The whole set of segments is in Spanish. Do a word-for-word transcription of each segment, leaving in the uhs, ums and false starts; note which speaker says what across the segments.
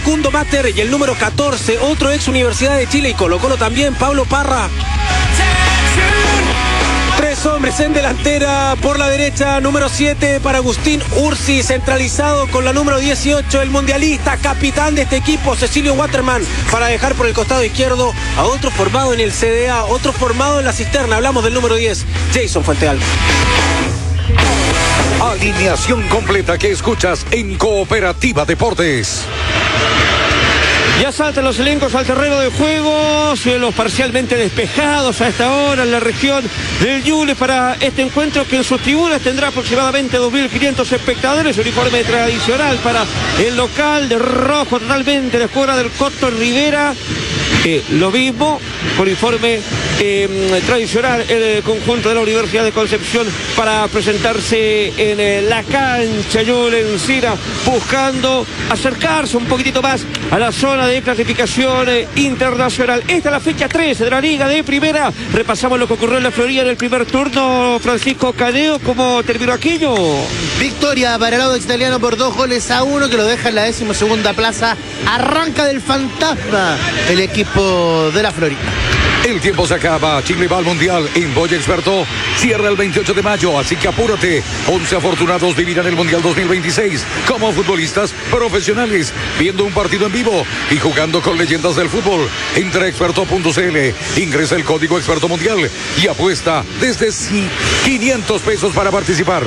Speaker 1: Facundo Mater, y el número catorce, otro ex Universidad de Chile y Colo Colo también, Pablo Parra. Tres hombres en delantera. Por la derecha, número siete para Agustín Ursi, centralizado con la número dieciocho, el mundialista, capitán de este equipo, Cecilio Waterman, para dejar por el costado izquierdo a otro formado en el C D A, otro formado en la cisterna. Hablamos del número diez, Jason Fuentealba.
Speaker 2: Alineación completa que escuchas en Cooperativa Deportes.
Speaker 3: Ya saltan los elencos al terreno de juego, cielos parcialmente despejados a esta hora en la región del Ñuble para este encuentro que en sus tribunas tendrá aproximadamente dos mil quinientos espectadores. Uniforme tradicional para el local de rojo totalmente, la escuadra del Coto Rivera. Eh, lo mismo, uniforme eh, tradicional el conjunto de la Universidad de Concepción para presentarse en eh, la cancha Ñuble Encina, buscando acercarse un poquitito más a la zona de clasificación eh, internacional. Esta es la fecha trece de la Liga de Primera. Repasamos lo que ocurrió en la Florida en el primer turno. Francisco Caneo, ¿cómo terminó aquello?
Speaker 4: Victoria para el lado italiano por dos goles a uno, que lo deja en la decimosegunda plaza. Arranca del fantasma el equipo de la Florida.
Speaker 2: El tiempo se acaba. Chile va al Mundial en Boya Experto. Cierra el veintiocho de mayo, así que apúrate. once afortunados vivirán el Mundial dos mil veintiséis como futbolistas profesionales, viendo un partido en vivo y jugando con leyendas del fútbol. Entra a experto punto c l, ingresa el código Experto Mundial y apuesta desde quinientos pesos para participar.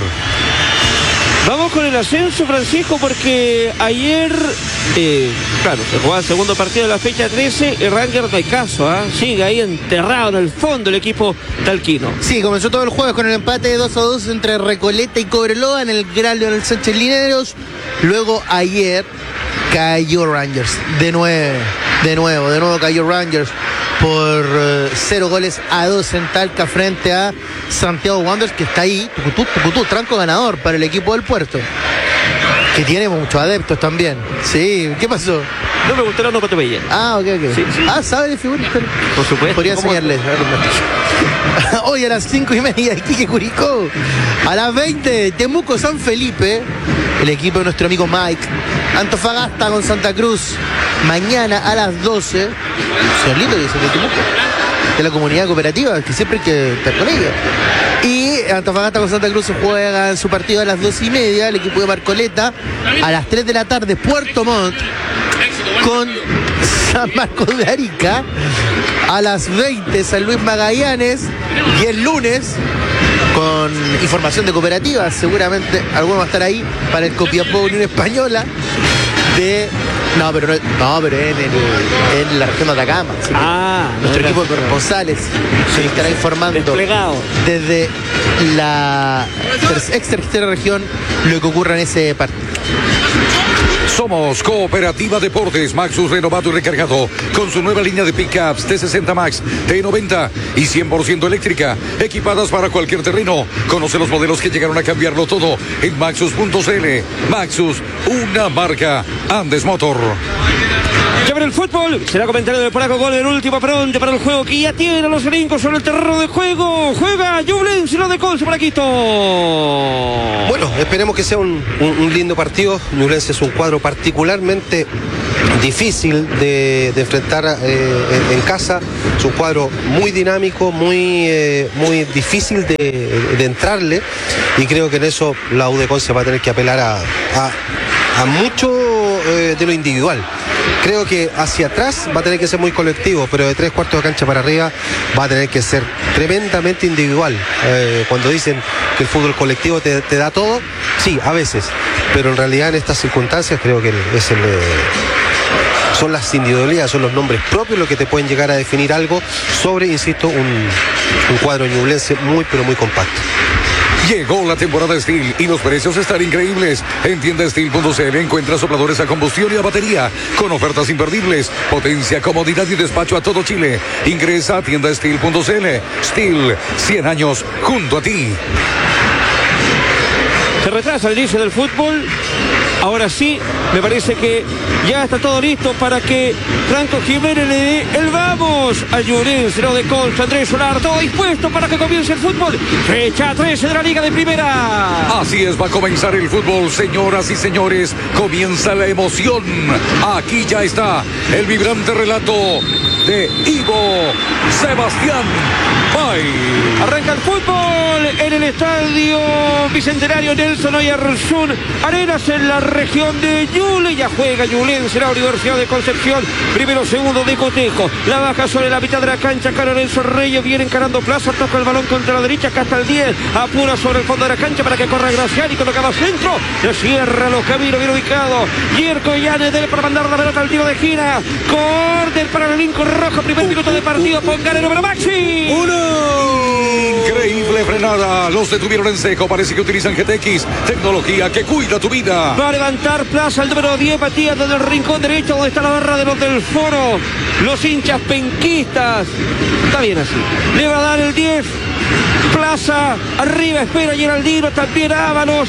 Speaker 3: Vamos con el ascenso, Francisco, porque ayer, eh, claro, se jugaba el segundo partido de la fecha trece, el Rangers no hay caso, ¿eh? Sigue ahí enterrado en el fondo el equipo talquino.
Speaker 4: Sí, comenzó todo el jueves con el empate de dos a dos entre Recoleta y Cobreloa en el Gran Leonel Sánchez Lineros. Luego ayer cayó Rangers, de nuevo, de nuevo, de nuevo cayó Rangers por uh, cero goles a dos en Talca frente a Santiago Wanderers, que está ahí, tucutú, tucutú, tranco ganador para el equipo del Puerto, que tiene muchos adeptos también. Sí, ¿qué pasó?
Speaker 3: No me gustaron los Patobella.
Speaker 4: Ah, ok, ok.
Speaker 3: Sí, sí.
Speaker 4: Ah, ¿sabe de figuras?
Speaker 3: Por supuesto.
Speaker 4: Podría enseñarles. Hoy a las cinco y media, Iquique Curicó. A las veinte, Temuco San Felipe, el equipo de nuestro amigo Mike. Antofagasta con Santa Cruz. Mañana a las doce. Señor Lito, que es el de Temuco, de la comunidad cooperativa, que siempre hay que estar con ella. Y Antofagasta con Santa Cruz se juega su partido a las doce y media, el equipo de Marcoleta. A las tres de la tarde, Puerto Montt con San Marcos de Arica. A las veinte, San Luis Magallanes. Y el lunes, con información de cooperativas, seguramente alguno va a estar ahí para el Copiapó Unión Española de... No, pero no, no, pero en, el, en la región de Atacama.
Speaker 3: Ah,
Speaker 4: nuestro
Speaker 3: no,
Speaker 4: equipo de corresponsales se estará informando
Speaker 3: desplegado
Speaker 4: desde la ex tercera región lo que ocurra en ese partido.
Speaker 2: Somos Cooperativa Deportes. Maxus renovado y recargado con su nueva línea de pickups T sesenta Max, T noventa y cien por ciento eléctrica, equipadas para cualquier terreno. Conoce los modelos que llegaron a cambiarlo todo en maxus punto c l. Maxus, una marca Andes Motor.
Speaker 3: Ya ver el fútbol, será comentario del polaco. Gol del último pronto para el juego que ya tiene a los brincos sobre el terreno de juego. Juega Ñublense, lo de Conce para Quito.
Speaker 5: Bueno, esperemos que sea un, un, un lindo partido. Ñublense es un cuadro particularmente difícil de, de enfrentar eh, en, en casa. Es un cuadro muy dinámico, muy, eh, muy difícil de, de entrarle, y creo que en eso la U de Conce va a tener que apelar a, a, a mucho eh, de lo individual. Creo que hacia atrás va a tener que ser muy colectivo, pero de tres cuartos de cancha para arriba va a tener que ser tremendamente individual. Eh, cuando dicen que el fútbol colectivo te, te da todo, sí, a veces, pero en realidad en estas circunstancias creo que es el, eh, son las individualidades, son los nombres propios los que te pueden llegar a definir algo sobre, insisto, un, un cuadro ñublense muy, pero muy compacto.
Speaker 2: Llegó la temporada Steel y los precios están increíbles. En tienda steel punto c l encuentra sopladores a combustión y a batería con ofertas imperdibles, potencia, comodidad y despacho a todo Chile. Ingresa a tienda steel punto c l. Steel, cien años junto a ti.
Speaker 3: Se retrasa el inicio del fútbol. Ahora sí, me parece que ya está todo listo para que Franco Jiménez le dé el vamos a Ñublense, lo de Concha, Andrés Solar, todo dispuesto para que comience el fútbol. Fecha trece de la Liga de Primera.
Speaker 2: Así es, va a comenzar el fútbol, señoras y señores. Comienza la emoción. Aquí ya está el vibrante relato de Ivo Sebastián Bay.
Speaker 3: Arranca el fútbol en el estadio Bicentenario Nelson Oyarzún Arenas en la región de Ñuble. Ya juega Ñublense, la Universidad de Concepción. Primero, segundo de Cotejo. La baja sobre la mitad de la cancha. Carlos Lorenzo Reyes viene encarando plaza. Toca el balón contra la derecha. Acá hasta el diez. Apura sobre el fondo de la cancha para que corra Graciani. Colocaba centro. Le cierra los caminos. Bien ubicado. Yerko Yanedel para mandar la pelota al tiro de gira. Corner para el elenco rojo. Primer minuto de partido. Ponga el número Maxi.
Speaker 2: Uno. Increíble frenada. Los detuvieron en seco. Parece que utilizan G T X. Tecnología que cuida tu vida.
Speaker 3: Va a levantar plaza el número diez. Matías desde el rincón derecho donde está la barra de los del Foro. Los hinchas penquistas. Está bien así. Le va a dar el diez. Plaza. Arriba espera Geraldino. También Ábalos.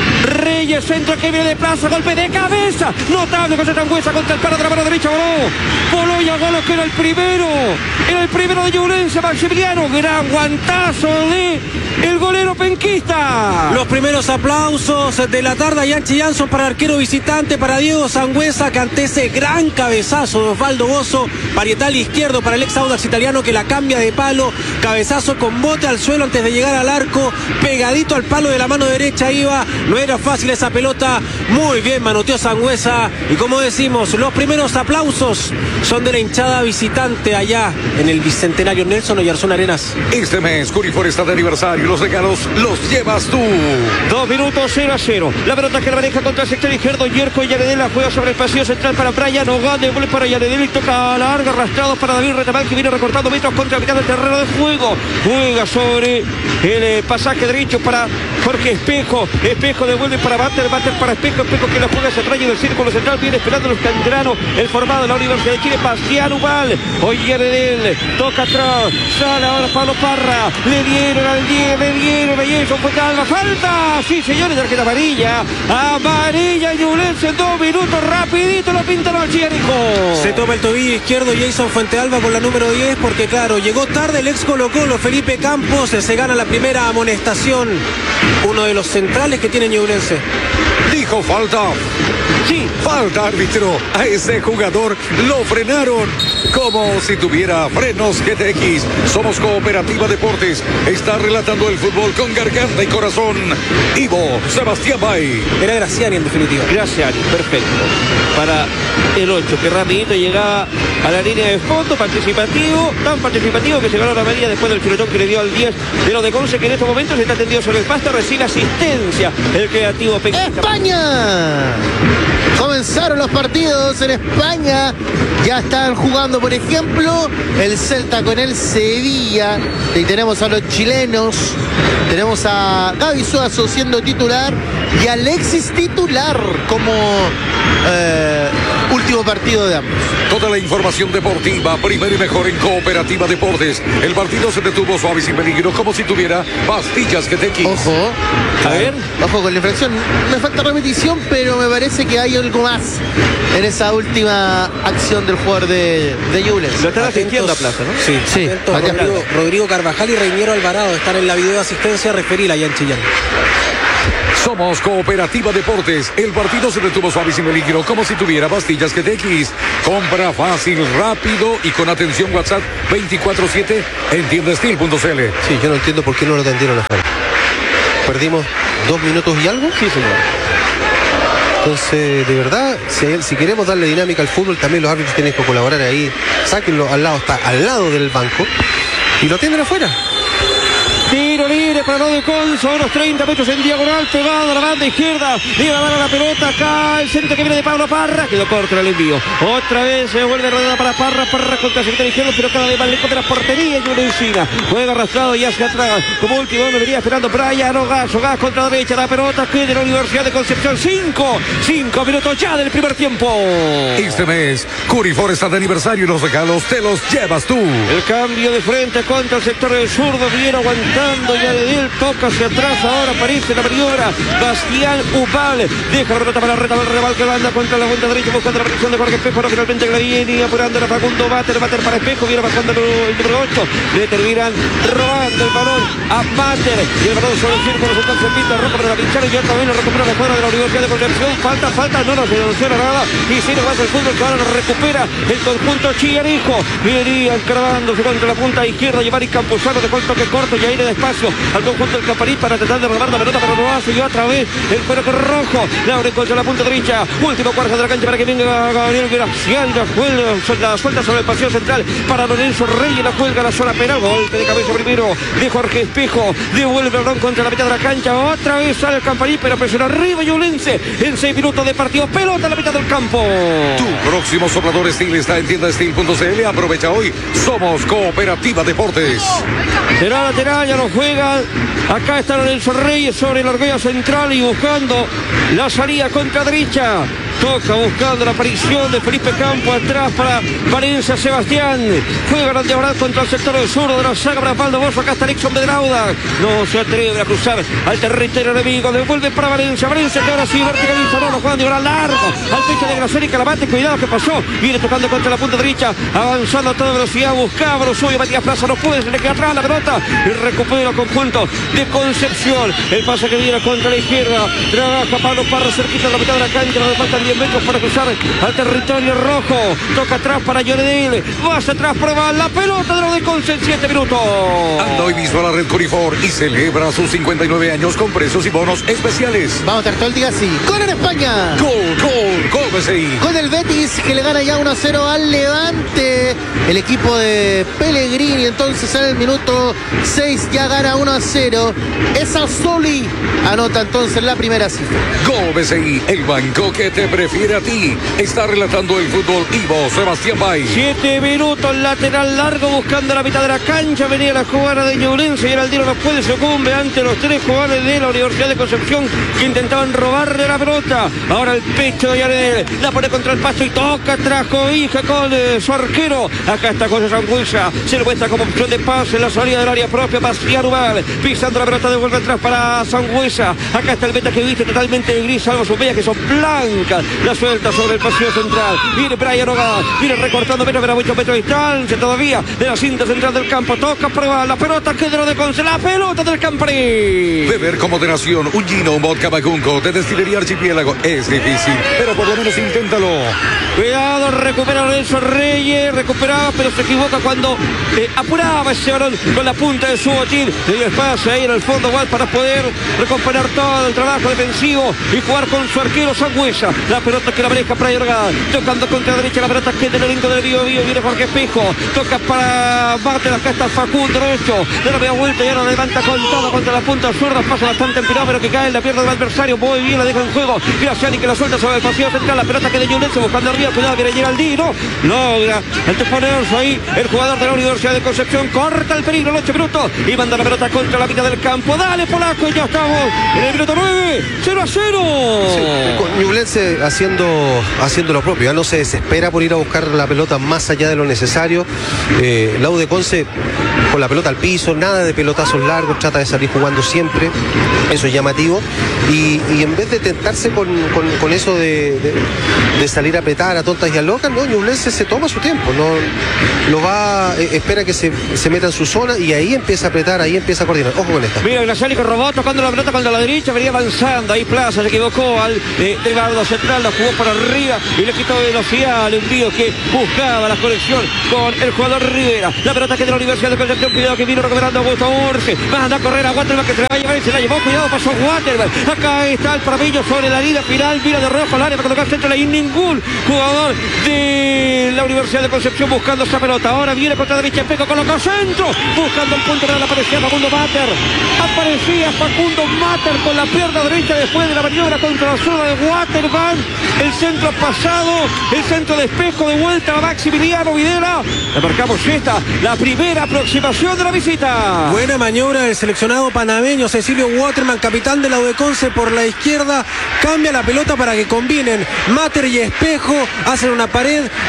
Speaker 3: Reyes, centro que viene de Plaza, golpe de cabeza, notable José Sangüesa contra el palo de la mano derecha, voló, voló y a gol que era el primero, era el primero de Ñublense, Maximiliano, gran guantazo de el golero penquista.
Speaker 1: Los primeros aplausos de la tarde, Yanchi Jansson para el arquero visitante, para Diego Sangüesa, que ante ese gran cabezazo de Osvaldo Bozo, parietal izquierdo para el ex Audax italiano que la cambia de palo, cabezazo con bote al suelo antes de llegar al arco, pegadito al palo de la mano derecha iba, no era fácil esa pelota, muy bien manoteó Sangüesa y como decimos, los primeros aplausos son de la hinchada visitante allá en el Bicentenario Nelson Oyarzún Arenas.
Speaker 2: Este mes Curifor está de aniversario, los regalos los llevas tú.
Speaker 3: Dos minutos cero a cero, la pelota que la maneja contra el sector izquierdo, Yerko Yanedel la juega sobre el pasillo central para Brian Ogande, vuelve para Yanedel y toca a la larga, arrastrado para David Retamal que viene recortando metros contra la mitad del terreno de juego, juega sobre el eh, pasaje derecho para Jorge Espejo, Espejo devuelve para Bater, Bater para Espejo, Espejo que la juega hacia el rayo del círculo central, viene esperando los canteranos, el formado de la Universidad de Chile, Bastián Ubal, hoy Yanedel, toca atrás, sale ahora Pablo Parra, le dieron al diez, le dieron a Jason Fuentealba, falta, sí señores, tarjeta amarilla, amarilla Ñublense en dos minutos, rapidito lo pintaron al Chillarico.
Speaker 1: Se toma el tobillo izquierdo Jason Fuentealba con la número diez, porque claro, llegó tarde el ex Colo Colo, Felipe Campos, se gana la primera amonestación, uno de los centrales que tiene Ñublense.
Speaker 2: Dijo falta.
Speaker 3: Sí,
Speaker 2: falta árbitro. A ese jugador lo frenaron como si tuviera frenos G T X. Somos Cooperativa Deportes. Está relatando el fútbol con garganta y corazón. Ivo Sebastián Bay.
Speaker 1: Era Graciani en definitiva.
Speaker 3: Graciani, perfecto. Para el ocho, que rapidito llegaba a la línea de fondo, participativo, tan participativo que se ganó la medida después del pilotón que le dio al diez de los de Conce, que en estos momentos está tendido sobre el pasto, recibe asistencia el creativo pequeño.
Speaker 4: ¡España! Comenzaron los partidos en España. Ya están jugando, por ejemplo, el Celta con el Sevilla. Y tenemos a los chilenos. Tenemos a Gaby Suazo siendo titular y Alexis titular como eh, último partido de ambos.
Speaker 2: Toda la información deportiva, primero y mejor en Cooperativa Deportes. El partido se detuvo suave y sin peligro, como si tuviera pastillas G T X.
Speaker 4: Ojo.
Speaker 3: A ver.
Speaker 4: Ojo con la infracción. Me falta repetición, pero me parece que hay algo más en esa última acción del jugador de, de Ñublense.
Speaker 3: Lo están asistiendo a Plaza, ¿no?
Speaker 1: Sí,
Speaker 4: Sí,
Speaker 1: atentos,
Speaker 4: Matías
Speaker 1: Rodrigo,
Speaker 4: Plaza.
Speaker 1: Rodrigo Carvajal y Reiniero Alvarado están en la videoasistencia referida allá en Chillán.
Speaker 2: Somos Cooperativa Deportes. El partido se detuvo suave y sin peligro, como si tuviera pastillas G T X. Compra fácil, rápido y con atención WhatsApp veinticuatro siete en tiendastil punto c l.
Speaker 5: Sí, yo no entiendo por qué no lo atendieron a Juan. Perdimos dos minutos y algo.
Speaker 3: Sí, señor.
Speaker 5: Entonces, de verdad, si, si queremos darle dinámica al fútbol, también los árbitros tienen que colaborar ahí. Sáquenlo al lado, está al lado del banco y lo atienden afuera.
Speaker 3: Tiro libre para los de Conce, unos treinta metros en diagonal, pegado a la banda izquierda, le va a dar a la pelota acá, el centro que viene de Pablo Parra, quedó corto el envío, otra vez se vuelve rodada para Parra, Parra contra el sector izquierdo, pero cada vez más lejos de la portería, y una encina, juega arrastrado y hacia atrás, como último me venía esperando Brian Ogas, Ogas contra la derecha, la pelota que de la Universidad de Concepción, cinco, cinco minutos ya del primer tiempo.
Speaker 2: Este mes, Curifor está de aniversario y los regalos te los llevas tú.
Speaker 3: El cambio de frente contra el sector del zurdo, bien aguantando Yaredil, toca hacia atrás, ahora aparece la maniobra. Bastián Ubal deja la pelota para Reta del Reval que anda contra la punta derecha buscando la presión de Jorge Espejo, no, finalmente que la viene apurando a Facundo Bater, Bater para Espejo, viene bajando el número ocho, le terminan robando el balón a Bater y el balón sobre el círculo central se pinta rojo para la pinchada y ya también lo recupera la cuadra de la Universidad de Concepción. Falta, falta, no nos denunciaron nada y sigue más el fútbol que ahora lo recupera el conjunto chillarijo. Venía encargándose contra la punta izquierda, Giovanni Campuzano dejó el toque corto y aire despacio al conjunto del Camparí para tratar de robar la pelota, pero no hace y otra vez el cuero rojo. Le abre contra la punta derecha, último cuarto de la cancha para que venga Gabriel Gracián, la juega, la suelta sobre el paseo central para Lorenzo Reyes, la cuelga a la zona penal, golpe de cabeza primero de Jorge Espejo, devuelve el balón contra la mitad de la cancha, otra vez sale el Camparí, pero presiona arriba Ñublense en seis minutos de partido, pelota a la mitad del campo.
Speaker 2: Tu próximo soplador Steel está en tienda steel punto c l. Aprovecha hoy. Somos Cooperativa Deportes.
Speaker 3: Será lateral, ya no juega. Acá está Lorenzo Reyes sobre el arquero central y buscando la salida contra derecha. Toca buscando la aparición de Felipe Campo atrás para Valencia Sebastián. Juega la diagonal contra el sector del sur de la saga para Paldo Bozo. Acá está Nixon Medrauda. No se atreve a cruzar al territorio enemigo. Devuelve para Valencia. Valencia que ahora sí verticaliza. No, no juega diagonal largo. Al pecho de Graciani Calabate. Cuidado que pasó. Viene tocando contra la punta derecha. Avanzando a toda velocidad. Buscaba lo suyo. Matías Plaza no puede. Se le queda atrás la pelota. Y recupera el conjunto de Concepción. El pase que viene contra la izquierda. Trabaja Pablo Parra cerquita de la mitad de la cancha. No le faltan diez metros para cruzar al territorio rojo. Toca atrás para Lloredil. Más atrás prueba la pelota de lo de Conce en siete minutos.
Speaker 2: Anda hoy mismo a la red Corifor y celebra sus cincuenta y nueve años con precios y bonos especiales.
Speaker 4: Vamos Tartol, diga así. Gol en España.
Speaker 2: Gol, gol, gol B C I.
Speaker 4: Con el Betis que le gana ya uno a cero al Levante. El equipo de Pellegrini entonces en el minuto seis ya gana uno a cero. Esa Soli anota entonces la primera cifra.
Speaker 2: Gol B C I, el banco que te prefiere a ti. Está relatando el fútbol Ivo Sebastián Bay.
Speaker 3: Siete minutos, lateral largo buscando la mitad de la cancha. Venía la jugada de Ñublense y Heraldino no puede, sucumbe ante los tres jugadores de la Universidad de Concepción que intentaban robarle la pelota. Ahora el pecho de Yaredel, la pone contra el pasto y toca, trajo hija con eh, su arquero. Acá está José Sangüesa, se le muestra como opción de pase en la salida del área propia. Bastián Ubal pisando la pelota de vuelta atrás para Sangüesa. Acá está el beta que viste totalmente de gris, salvo sus bellas que son blancas. La suelta sobre el pasillo central. Viene Brian Hogar, viene recortando metros, pero a muchos metros de distancia todavía de la cinta central del campo. Toca, prueba la pelota, que de lo de Conce, la pelota del Campari.
Speaker 2: Beber con moderación un gino, un vodka Bacunco de Destilería Archipiélago es difícil, pero por lo menos inténtalo.
Speaker 3: Cuidado, recupera Lorenzo Reyes, recuperaba, pero se equivoca cuando eh, apuraba ese balón con la punta de su botín. Le dio espacio ahí en el fondo igual para poder recuperar todo el trabajo defensivo y jugar con su arquero Sangüesa. La pelota que la maneja para Yorgán, tocando contra la derecha, la pelota que del elenco del Bío Bío, viene Jorge Espejo, toca para Bater, acá está Facundo derecho, de la media vuelta y ahora levanta con todo contra la punta zurda, pasa bastante empinado, pero que cae en la pierna del adversario, muy bien, la deja en juego, Graciani que la suelta sobre el pasillo central, la pelota que de Ñublense buscando arriba, cuidado, viene Geraldino, logra anteponerse ahí, el jugador de la Universidad de Concepción, corta el peligro en ocho minutos y manda la pelota contra la mitad del campo, dale Polaco, y ya estamos en el minuto nueve, cero a cero.
Speaker 5: Sí, con Ñublense haciendo, haciendo lo propio, ya no se desespera por ir a buscar la pelota más allá de lo necesario. eh, la U de Conce con la pelota al piso, nada de pelotazos largos, trata de salir jugando siempre, eso es llamativo, y, y en vez de tentarse con, con, con eso de, de, de salir a apretar a tontas y a locas, no, Ñublense se toma su tiempo, no lo va, eh, espera que se, se meta en su zona y ahí empieza a apretar, ahí empieza a coordinar. Ojo con esta.
Speaker 3: Mira, Graciani que robó, tocando la pelota contra la derecha, venía avanzando, ahí Plaza se equivocó al eh, del bardo central, la jugó para arriba y le quitó velocidad al envío que buscaba la conexión con el jugador Rivera. La pelota que de la Universidad de Concepción, cuidado que vino recuperando a Augusto Urge, va a andar a correr a Waterman que se la va a llevar y se la llevó, cuidado, pasó Waterman, acá está el Parabello sobre la línea final, mira de rojo al área para colocar centro y ningún jugador de la Universidad de Concepción buscando esa pelota. Ahora viene contra la derecha, Espejo colocó centro, buscando el punto real, aparecía Facundo Bater, aparecía Facundo Bater con la pierna derecha después de la maniobra contra la zona de Waterman, el centro pasado, el centro de Espejo de vuelta a Maximiliano Videla. Le marcamos esta, la primera aproximación de la visita.
Speaker 1: Buena maniobra del seleccionado panameño Cecilio Waterman, capitán de la U de Conce, por la izquierda, cambia la pelota para que combinen Mater y Espejo, hacen una pared y él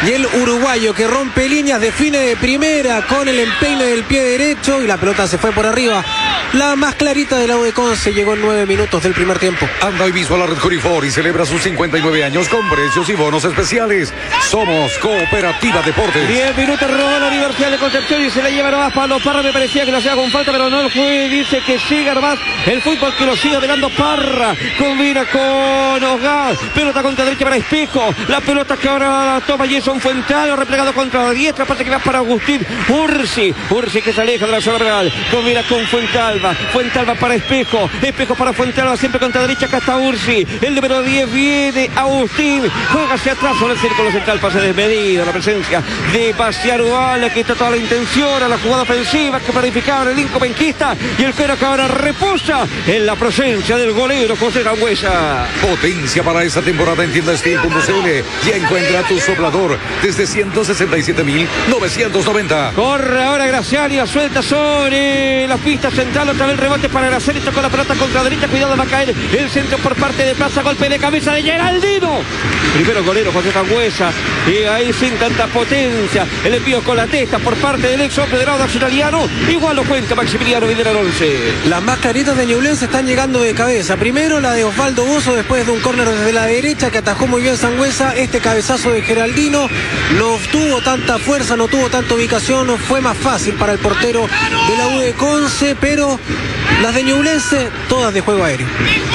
Speaker 1: uruguayo que rompe líneas, define de primera con el empeine del pie derecho y la pelota se fue por arriba. La más clarita de la U de Conce llegó en nueve minutos del primer tiempo.
Speaker 2: Anda hoy mismo a la red Corifor y celebra sus cincuenta y nueve años con precios y bonos especiales. Somos Cooperativa Deportes.
Speaker 3: diez minutos robó la Universidad de Concepción y se la lleva nomás Pablo Parra. Me parecía que lo hacía con falta, pero no el juez dice que siga nomás el fútbol, que lo siga velando Parra. Combina con Osgar. Pelota contra derecha para Espejo. La pelota que ahora la toma Jason Fuentalo, replegado contra la diestra. Parte que va para Agustín Ursi. Ursi que se aleja de la zona real. Combina con Fuentalba. Fuentalba para Espejo. Espejo para Fuentalba, siempre contra derecha. Acá está Ursi. El número diez viene Agustín. Juega hacia atrás sobre el círculo central. Pase desmedido. La presencia de Baciaruala, que está toda la intención a la jugada ofensiva que planificaba el Linco Penquista. Y el que ahora reposa en la presencia del golero José Sangüesa.
Speaker 2: Potencia para esta temporada en tienda steel punto c l. Ya encuentra tu soplador desde ciento sesenta y siete mil novecientos noventa.
Speaker 3: Corre ahora Graciani, la suelta sobre la pista central. Otra vez el rebote para Graciani. Tocó la pelota contra derecha. Cuidado, va a caer el centro por parte de Plaza. Golpe de cabeza de Geraldino. Primero golero José Sangüesa. Y ahí sin tanta potencia. El envío con la testa por parte del ex hombre de lado australiano. Igual lo cuenta Maximiliano Vidal Alonce.
Speaker 1: Las más claritas de Ñublense están llegando de cabeza. Primero la de Osvaldo Bozo, después de un córner desde la derecha que atajó muy bien Sangüesa. Este cabezazo de Geraldino no tuvo tanta fuerza, no tuvo tanta ubicación. Fue más fácil para el portero de la U de Conce, pero las de Ñublense todas de juego aéreo.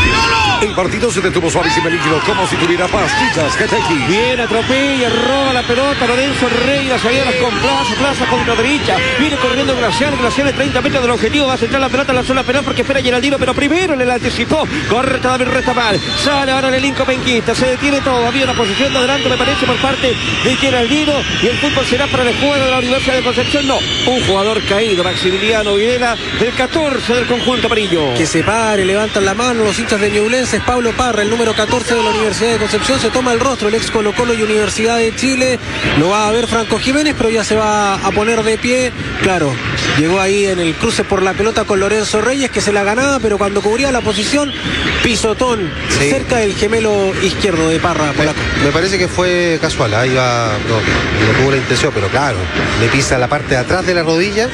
Speaker 2: El partido se detuvo suave y sin peligro, como si tuviera pastillas Geteki.
Speaker 3: Bien, atropella, roba la pelota Lorenzo Reyes, salía con Plaza, Plaza contra derecha. Viene corriendo Graciano, Graciano treinta metros del objetivo, va a centrar la pelota en la zona penal porque espera Geraldino, pero primero le la anticipó. Corre David Resta mal, sale ahora el Linco Penquista, se detiene todo, había una posición de adelanto me parece por parte de Geraldino y el fútbol será para el juego de la Universidad de Concepción. No, un jugador caído, Maximiliano Videla, del catorce del conjunto amarillo.
Speaker 1: Que se pare, levantan la mano los hinchas de Ñublense. Es Pablo Parra, el número catorce de la Universidad de Concepción. Se toma el rostro el ex Colo Colo y Universidad de Chile. Lo va a ver Franco Jiménez, pero ya se va a poner de pie. Claro, llegó ahí en el cruce por la pelota con Lorenzo Reyes, que se la ganaba, pero cuando cubría la posición, pisotón sí, cerca del gemelo izquierdo de Parra polaco.
Speaker 5: Me, me parece que fue casual, ahí va, no, no tuvo la intención, pero claro, le pisa la parte de atrás de la rodilla.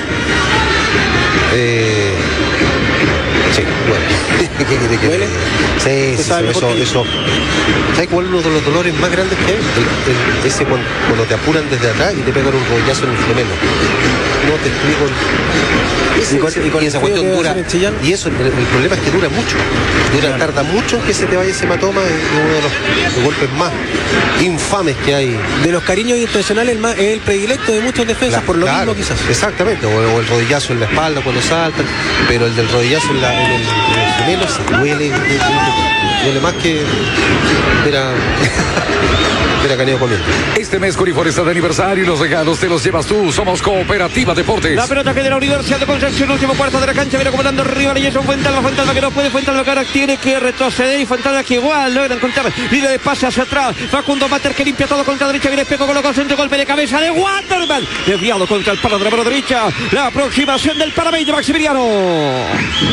Speaker 5: Eh, sí, bueno. ¿Qué quiere que
Speaker 1: ¿Duele?
Speaker 5: Sí, sí, sí, eso, eso. ¿Sabes cuál es uno de los dolores más grandes que hay? El, el, ese cuando, cuando te apuran desde atrás y te pegan un rodillazo en el gemelo. No te explico.
Speaker 1: Ese,
Speaker 5: y, con,
Speaker 1: ese,
Speaker 5: y, con y esa cuestión dura. Y eso, el, el problema es que dura mucho. Dura, claro. Tarda mucho en que se te vaya ese hematoma. Es uno de los, los golpes más infames que hay.
Speaker 1: De los cariños intencionales, el, más, el predilecto de muchos defensas, claro, por lo claro, mismo quizás.
Speaker 5: Exactamente, o, o el rodillazo en la espalda cuando saltan, pero el del rodillazo en, la, en, el, en el gemelo se duele, duele, duele más que... Mira... Mira, Caneo comiendo.
Speaker 2: Este mes Corifor está de aniversario y los regalos te los llevas tú. Somos Cooperativa Deportes.
Speaker 3: La pelota que de la Universidad de Concepción, último cuarto de la cancha, viene acomodando arriba y es un Fuentalba, Fuentalba que no puede, Fuentalba que ahora tiene que retroceder y Fuentalba que igual logra encontrar línea de pase hacia atrás. Facundo Mater que limpia todo contra derecha, viene Espejo con el centro, golpe de cabeza de Waterman, desviado contra el palo de la mano derecha. La aproximación del panameño Maximiliano.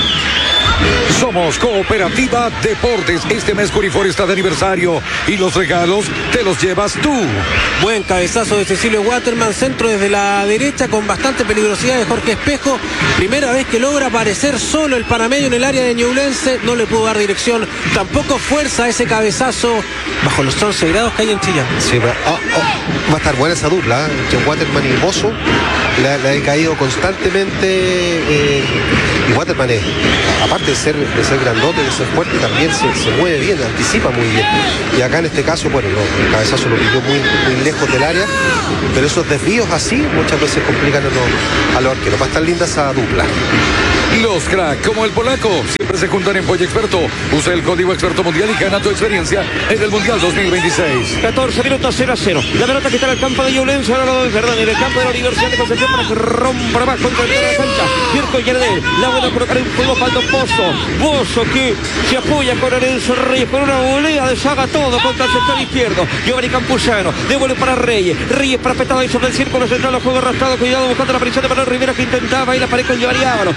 Speaker 2: Somos Cooperativa Deportes. Este mes Corifor está de aniversario y los regalos te los llevas tú.
Speaker 1: Buen cabezazo de Cecilio Waterman, centro desde la derecha con bastante peligrosidad de Jorge Espejo. Primera vez que logra aparecer solo el panameño en el área de Ñublense. No le pudo dar dirección, tampoco fuerza ese cabezazo bajo los once grados que hay en Chillán.
Speaker 5: Sí, va, oh, oh, va a estar buena esa dupla, ¿eh? Entre Waterman y Bozo. Le, le ha caído constantemente eh, y Waterman es, aparte de ser, de ser grandote, de ser fuerte, también se, se mueve bien, anticipa muy bien. Y acá en este caso, bueno, lo, el cabezazo lo pilló muy, muy lejos del área, pero esos desvíos así muchas veces complican a los, a los arqueros. Va a estar linda esa dupla.
Speaker 2: Los crack, como el polaco, siempre se juntan en Pollo Experto. Usa el código Experto Mundial y gana tu experiencia en el Mundial dos mil veintiséis.
Speaker 3: catorce minutos, cero a cero. La pelota que está en el campo de Ñublense, ahora lo perdón, en el campo de la Universidad de Concepción para que rompa más contra el de la cancha. Mirko Yardel, la buena a colocar en juego Osvaldo Bozo. Bozo que se apoya con Lorenzo Reyes, con una volea, deshaga todo contra el sector izquierdo. Giovanni Campuzano, devuelve para Reyes. Reyes para petado ahí sobre el círculo central, los juegos arrastrados, cuidado buscando la presión de Manuel Rivera que intentaba ir a pared con Giovanni Ávalo. Le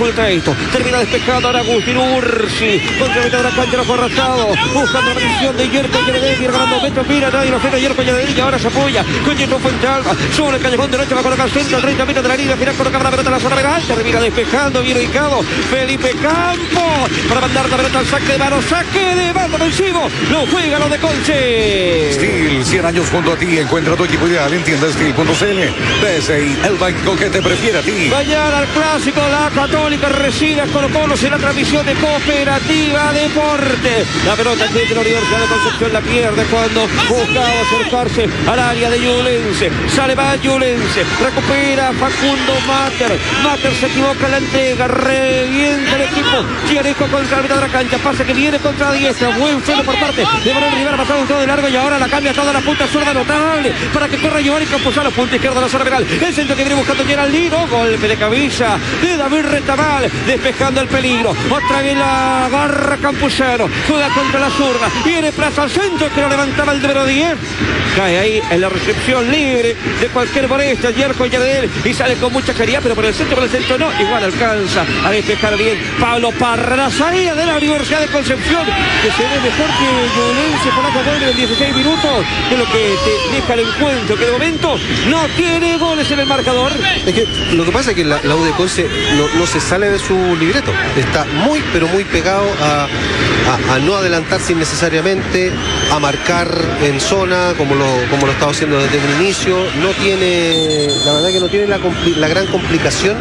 Speaker 3: resulta esto. Termina despejado ahora Agustín Ursi. Contra mitad de la cancha, los arrasado. Buscando la visión de Yerko Yaredegui. Ganando metros, mira, nadie lo frena. Yerko Yaredegui ahora se apoya. Con Yerko Fuentealba. Sobre el callejón derecho, va a colocar centro. treinta metros de la línea. Final coloca la pelota en la zona penal. Termina despejando, bien ubicado. Felipe Campos. Para mandar la pelota al saque de mano. Saque de mano ofensivo. Lo juega lo de Conce.
Speaker 2: Steel, cien años junto a ti. Encuentra tu equipo ideal en tienda steel punto c l. B S I, el banco que te prefiere a ti.
Speaker 3: Mañana al clásico, la Católica recibe a Colo Colo en la transmisión de Cooperativa Deporte. La pelota que de la Universidad de Concepción la pierde cuando buscaba acercarse al área de Ñublense. Sale más Ñublense. Recupera Facundo Mater. Mater se equivoca en la entrega. Revienta el equipo. Chiarejo contra la mitad de la cancha. Pasa que viene contra la diestra. Buen freno por parte de Manuel Rivera. Pasado un todo de largo y ahora la cambia toda la punta zurda notable para que corra Giovanni Camposano. Punta izquierda de la zona penal. El centro que viene buscando Geraldino. Golpe de cabeza de David Retamal. Despejando el peligro. Otra vez la barra Campuzano. Juega contra la zurda. Viene Plaza al centro que lo levantaba el número diez. Cae ahí en la recepción libre de cualquier molestia. Yerko Yaredegui y sale con mucha claridad, pero por el centro, por el centro no. Igual alcanza a despejar bien Pablo Parra. La salida de la Universidad de Concepción, que se ve mejor que Ñublense por la gol en dieciséis minutos. De lo que te deja el encuentro, que de momento no tiene goles en el marcador.
Speaker 5: Es que lo que pasa es que la, la U de Conce no, no se sale de su libreto. Está muy, pero muy pegado a, a, a no adelantarse innecesariamente, a marcar en zona, como lo, como lo estaba haciendo desde un inicio. No tiene, la verdad que no tiene la, la gran complicación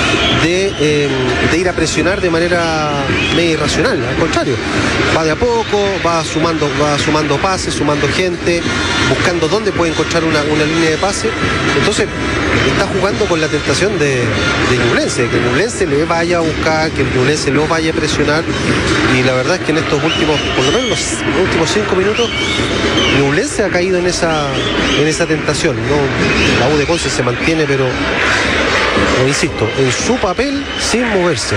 Speaker 5: de, eh, de ir a presionar de manera media irracional. Al contrario, va de a poco, va sumando, va sumando pases, sumando gente, buscando dónde puede encontrar una, una línea de pase. Entonces está jugando con la tentación de, de Ñublense, que el Ñublense le vaya a buscar, que el Ñublense lo vaya a presionar. Y la verdad es que en estos últimos, por lo menos los últimos cinco minutos, Ñublense ha caído en esa, en esa tentación, ¿no? La U de Conce se mantiene, pero, pero insisto, en su papel sin moverse.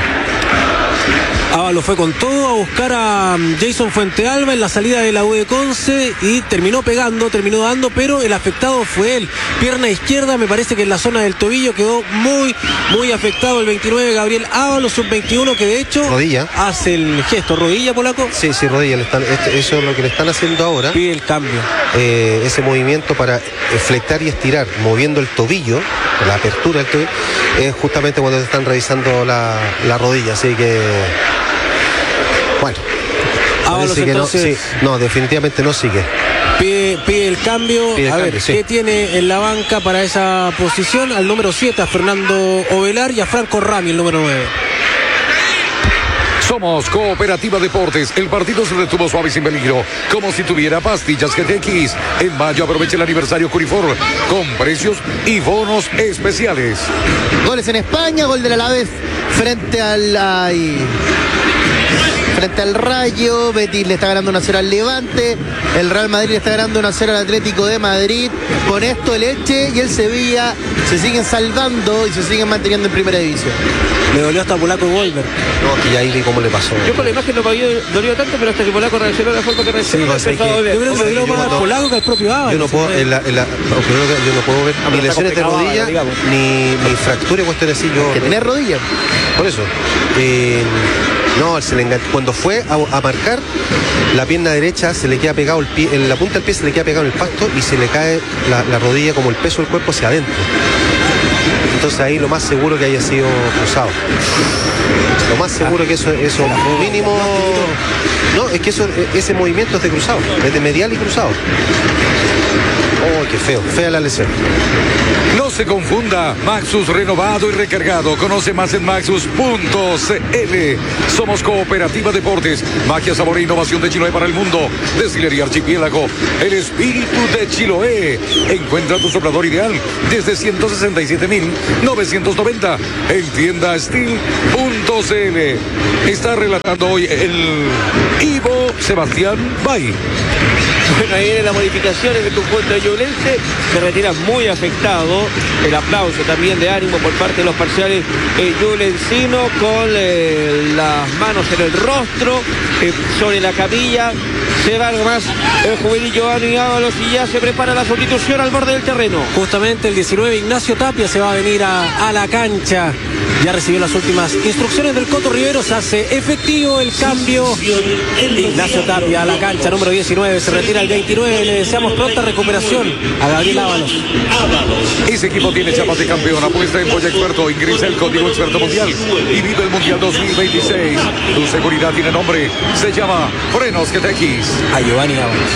Speaker 1: Ábalos fue con todo a buscar a Jason Fuentealba en la salida de la U de Conce y terminó pegando, terminó dando, pero el afectado fue él. Pierna izquierda, me parece que en la zona del tobillo quedó muy, muy afectado el veintinueve Gabriel Ábalos, sub veintiuno, que de hecho
Speaker 5: rodilla.
Speaker 1: Hace el gesto. ¿Rodilla, polaco?
Speaker 5: Sí, sí, rodilla. Le están, este, eso es lo que le están haciendo ahora.
Speaker 1: Pide el cambio.
Speaker 5: Eh, ese movimiento para flectar y estirar, moviendo el tobillo, la apertura del tobillo, es justamente cuando están revisando la, la rodilla, así que... Bueno,
Speaker 1: Ábalos,
Speaker 5: que
Speaker 1: entonces,
Speaker 5: no, sí, no, definitivamente no sigue.
Speaker 1: Pide, pide el cambio.
Speaker 5: Pide el
Speaker 1: a
Speaker 5: cambio,
Speaker 1: ver,
Speaker 5: sí.
Speaker 1: ¿qué tiene en la banca para esa posición? Al número siete, a Fernando Ovelar, y a Franco Rami, el número nueve.
Speaker 2: Somos Cooperativa Deportes. El partido se retuvo suave y sin peligro, como si tuviera pastillas G T X. En mayo aprovecha el aniversario Curifor con precios y bonos especiales.
Speaker 4: Goles en España, gol del Alavés frente al... Ay, frente al Rayo. Betis le está ganando uno a cero al Levante. El Real Madrid le está ganando uno a cero al Atlético de Madrid. Con esto el Elche y el Sevilla se siguen salvando y se siguen manteniendo en primera división.
Speaker 1: Le dolió hasta Polaco y Wolver.
Speaker 5: No, que ya ahí vi cómo le pasó.
Speaker 3: Yo con la imagen no me había dolido tanto, pero hasta que Polaco reaccionó de la forma que reaccionó.
Speaker 5: Sí,
Speaker 3: me
Speaker 5: pasa
Speaker 3: empezó a
Speaker 5: que-
Speaker 3: doler.
Speaker 1: Yo creo que le dio
Speaker 5: yo
Speaker 1: más al
Speaker 5: no-
Speaker 1: Polaco que al propio Ábalos.
Speaker 5: Yo no puedo, en la, en la- no, creo que yo no puedo ver ni
Speaker 1: está
Speaker 5: lesiones de
Speaker 1: complicado,
Speaker 5: rodilla,
Speaker 1: digamos.
Speaker 5: ni, ni fractura y cuestiones así. Yo,
Speaker 4: Que tener rodilla.
Speaker 5: por eso. Eh, no, se le engan- cuando fue a, a marcar, la pierna derecha se le queda pegado el pie, en la punta del pie se le queda pegado en el pasto y se le cae la, la rodilla como el peso del cuerpo hacia adentro. Entonces ahí lo más seguro que haya sido cruzado. Lo más seguro que eso, eso mínimo. No, es que eso, ese movimiento es de cruzado, es de medial y cruzado. Oh, qué feo, fea la lesión.
Speaker 2: No se confunda, Maxus renovado y recargado. Conoce más en maxus punto c l. Somos Cooperativa Deportes, magia, sabor e innovación de Chiloé para el mundo. Destilería Archipiélago, el espíritu de Chiloé. Encuentra tu soplador ideal desde ciento sesenta y siete mil novecientos noventa en tienda steel punto c l. Está relatando hoy el Ivo Sebastián Bay.
Speaker 3: Bueno, ahí viene la modificación en el conjunto de Ñublense. Se retira muy afectado. El aplauso también de ánimo por parte de los parciales eh, ñublencinos, con eh, las manos en el rostro, eh, sobre la camilla. Se va más el juvenil Giovanni Ábalos y ya se prepara la sustitución al borde del terreno.
Speaker 1: Justamente el diecinueve, Ignacio Tapia, se va a venir a, a la cancha. Ya recibió las últimas instrucciones del Coto Rivero. Se hace efectivo el cambio. Ignacio Tapia a la cancha, número diecinueve. Se retira el veintinueve. Le deseamos pronta recuperación a Gabriel Ábalos.
Speaker 2: Ese equipo tiene chapa de campeón. Apuesta en Boya Experto. Ingresa el código Experto Mundial y vive el Mundial dos mil veintiséis. Tu seguridad tiene nombre. Se llama Frenos G T X.
Speaker 1: A Giovanni Ábalos.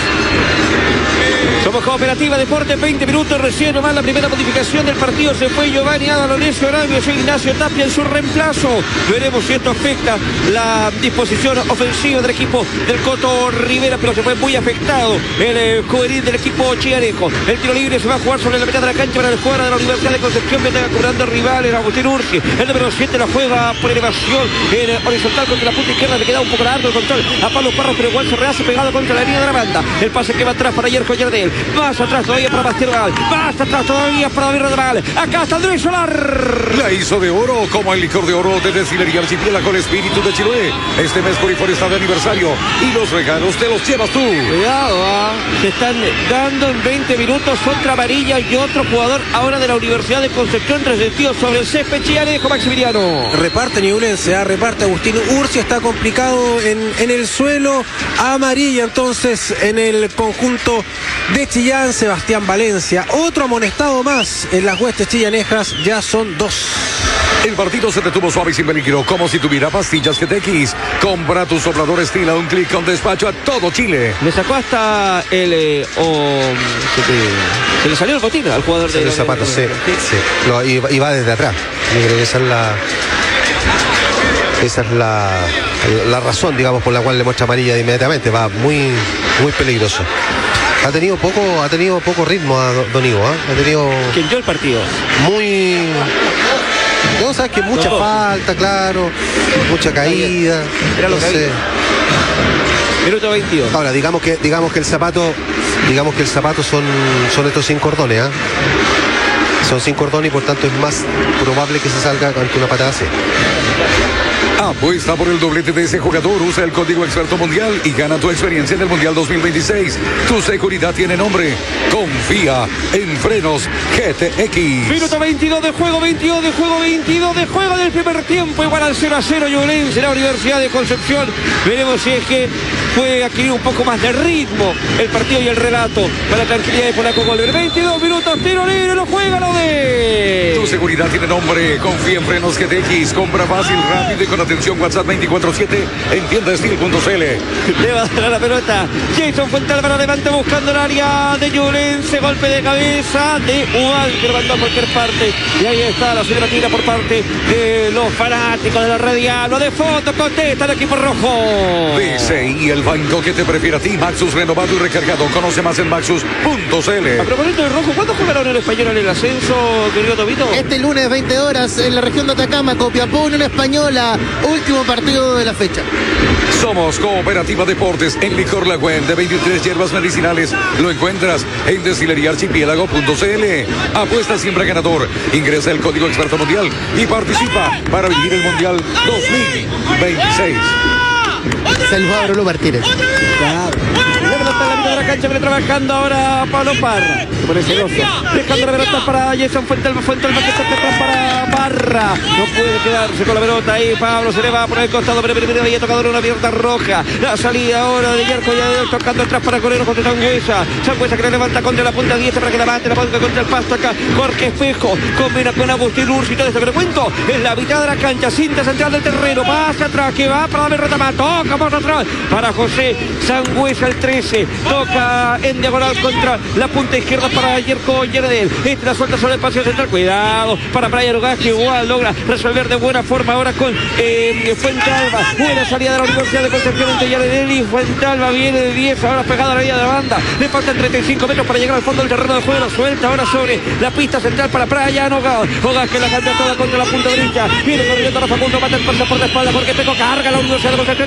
Speaker 3: Somos Cooperativa Deporte, veinte minutos recién nomás la primera modificación del partido. Se fue Giovanni Ábalos, lesionado, soy Ignacio Tapia en su reemplazo. Veremos si esto afecta la disposición ofensiva del equipo del Coto Rivera, pero se fue muy afectado el eh, juvenil del equipo chiarejo. El tiro libre se va a jugar sobre la mitad de la cancha para el jugador de la Universidad de Concepción, que está curando rivales, Agustín Ursi. El número siete la juega por elevación en eh, horizontal contra la punta izquierda, le queda un poco largo el control a Pablo Parra, pero igual se rehace pegado contra la línea de la banda. El pase que va atrás para Yerko Yardel. Más atrás todavía para Bastián. Más atrás todavía para David Rodríguez. Acá está Andrés Solar.
Speaker 2: La hizo de oro, como el licor de oro de Destilería Archipiélago con espíritu de Chiloé. Este mes por está de aniversario y los regalos te los llevas tú.
Speaker 3: Cuidado, ¿ah? Se están dando en veinte minutos otra amarilla y otro jugador ahora de la Universidad de Concepción resentido sobre el césped chiarejo, Maximiliano.
Speaker 1: Reparte Ñublense, ¿eh? reparte Agustín Ursi, está complicado en, en el suelo. Amarilla entonces en el conjunto de Chillán. Sebastián Valencia, otro amonestado más en las huestes chillanejas, ya son dos.
Speaker 2: El partido se detuvo suave y sin peligro, como si tuviera pastillas G T X. Compra tu soplador estilo, un clic con despacho a todo Chile.
Speaker 3: Le sacó hasta el... Eh, oh, se, te, se le salió el botín al jugador de...
Speaker 5: los zapatos, sí. sí. sí. Lo, y, y va desde atrás. Yo creo que esa es la... Esa es la, la razón, digamos, por la cual le muestra amarilla inmediatamente. Va muy, muy peligroso. Ha tenido poco, ha tenido poco ritmo a Don Ivo, ¿eh? Ha tenido...
Speaker 3: ¿Quién dio el partido?
Speaker 5: Muy... No, sabes que mucha no, falta, claro, mucha caída.
Speaker 3: Era lo
Speaker 5: no
Speaker 3: que
Speaker 5: sé.
Speaker 3: Minuto veintidós.
Speaker 5: Ahora, digamos que, digamos que el zapato, digamos que el zapato son, son estos sin cordones, ¿eh? Son sin cordones y por tanto es más probable que se salga ante una patada así.
Speaker 2: Apuesta por el doblete de ese jugador, usa el código Experto Mundial y gana tu experiencia en el Mundial dos mil veintiséis. Tu seguridad tiene nombre. Confía en Frenos G T X.
Speaker 3: Minuto veintidós de juego, veintidós de juego, veintidós de juego del primer tiempo. Igual al cero a cero, Ñublense, la Universidad de Concepción. Veremos si es que puede adquirir un poco más de ritmo el partido y el relato para la tranquilidad de Polaco Golver. veintidós minutos, tiro libre, lo juega, lo de...
Speaker 2: Tu seguridad tiene nombre. Confía en Frenos G T X. Compra fácil, rápido y con atención. WhatsApp veinticuatro siete en tienda steel punto c l.
Speaker 3: Le va a dar la pelota Jason Fuentealba, levanta buscando el área de Ñublense. Golpe de cabeza de Ubal, que lo mandó a cualquier parte. Y ahí está la celebrativa por parte de los fanáticos de la Red Diablo. De fondo contesta el equipo rojo.
Speaker 2: B C I, el banco que te prefiere a ti. Maxus renovado y recargado. Conoce más en maxus punto c l.
Speaker 3: A propósito de rojo, ¿cuándo jugará el español en el ascenso, querido Tobito?
Speaker 4: Este lunes, veinte horas, en la región de Atacama, Copiapó, Unión Española. Último partido de la fecha.
Speaker 2: Somos Cooperativa Deportes en Licor La Gwen de veintitrés hierbas medicinales. Lo encuentras en destilería archipiélago punto c l. Apuesta siempre ganador. Ingresa el código Experto Mundial y participa para vivir el Mundial dos mil veintiséis.
Speaker 4: Saludos a Bruno Martínez.
Speaker 3: La pelota en la mitad de la cancha, viene trabajando ahora Pablo Parra. Se pone celoso. Dejando la pelota para Jason Fuentealba. Fuentealba que está atrás para Parra. No puede quedarse con la pelota ahí. Pablo se le va por el costado. Pero primero había tocado una abierta roja. La salida ahora de Yerko Yadel tocando atrás para Corero contra Sangüesa. Sangüesa que le levanta contra la punta diestra para que la mate. La ponga contra el pasto acá. Jorge Espejo combina con Agustín Ursi. Todo esto que le cuento en la mitad de la cancha. Cinta central del terreno. Pasa atrás que va para David Rodríguez. Toca más atrás para José Sangüesa, el trece. Toca en diagonal contra la punta izquierda para Yerko Yadel. Este la suelta sobre el paseo central. Cuidado para Brian Ugas, que igual logra resolver de buena forma ahora con eh, Fuentealba. Buena salida de la Universidad de Concepción entre Yadel y Fuentealba. Viene de diez, ahora pegado a la línea de la banda. Le faltan treinta y cinco metros para llegar al fondo del terreno de juego. Suelta ahora sobre la pista central para Brian Ugas. Ugas que la cambia toda contra la punta derecha. Viene corriendo a Facundo, mata el paso por la espalda porque Peco carga la Universidad de Concepción.